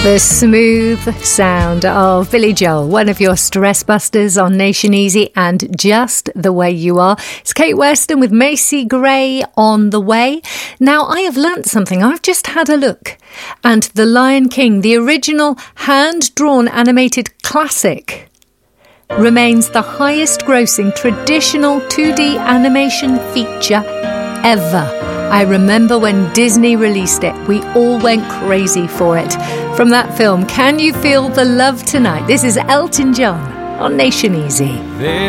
The smooth sound of Billy Joel, one of your stress busters on Nation Easy and Just the Way You Are. It's Kate Weston with Macy Gray on the way. Now, I have learnt something. I've just had a look. And The Lion King, the original hand-drawn animated classic, remains the highest grossing traditional 2D animation feature ever. I remember when Disney released it, we all went crazy for it. From that film, Can You Feel the Love Tonight? This is Elton John on Nation Easy.